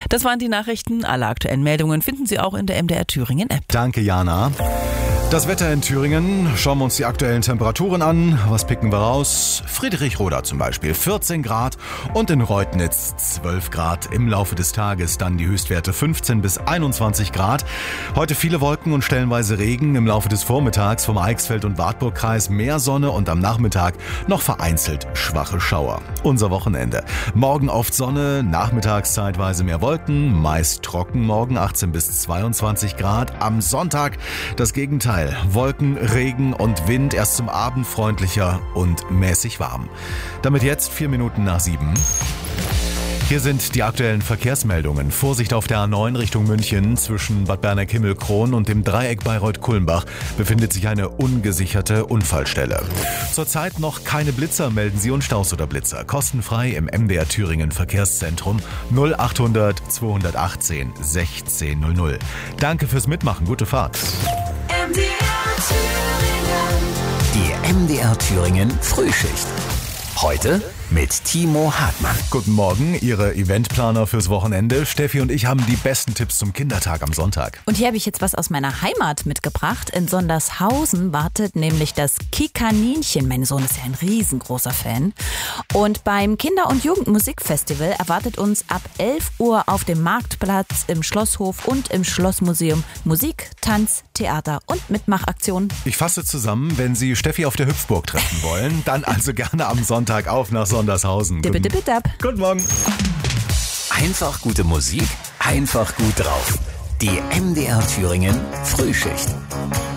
Das waren die Nachrichten. Alle aktuellen Meldungen finden Sie auch in der MDR Thüringen App. Danke, Jana. Das Wetter in Thüringen. Schauen wir uns die aktuellen Temperaturen an. Was picken wir raus? Friedrichroda zum Beispiel 14 Grad und in Reutnitz 12 Grad. Im Laufe des Tages dann die Höchstwerte 15 bis 21 Grad. Heute viele Wolken und stellenweise Regen. Im Laufe des Vormittags vom Eichsfeld- und Wartburgkreis mehr Sonne und am Nachmittag noch vereinzelt schwache Schauer. Unser Wochenende. Morgen oft Sonne, nachmittags zeitweise mehr Wolken, meist trocken morgen 18 bis 22 Grad. Am Sonntag das Gegenteil. Wolken, Regen und Wind, erst zum Abend freundlicher und mäßig warm. Damit jetzt 4 Minuten nach 7. Hier sind die aktuellen Verkehrsmeldungen. Vorsicht auf der A9 Richtung München. Zwischen Bad Berneck-Himmelkron und dem Dreieck Bayreuth-Kulmbach befindet sich eine ungesicherte Unfallstelle. Zurzeit noch keine Blitzer, melden Sie uns Staus oder Blitzer. Kostenfrei im MDR Thüringen Verkehrszentrum 0800 218 1600. Danke fürs Mitmachen, gute Fahrt. Die MDR Thüringen Frühschicht. Heute mit Timo Hartmann. Guten Morgen, Ihre Eventplaner fürs Wochenende. Steffi und ich haben die besten Tipps zum Kindertag am Sonntag. Und hier habe ich jetzt was aus meiner Heimat mitgebracht. In Sondershausen wartet nämlich das Kikaninchen. Mein Sohn ist ja ein riesengroßer Fan. Und beim Kinder- und Jugendmusikfestival erwartet uns ab 11 Uhr auf dem Marktplatz, im Schlosshof und im Schlossmuseum Musik, Tanz, Theater und Mitmachaktionen. Ich fasse zusammen, wenn Sie Steffi auf der Hüpfburg treffen wollen, dann also gerne am Sonntag auf nach Sondershausen. Guten Morgen. Einfach gute Musik, einfach gut drauf. Die MDR Thüringen Frühschicht.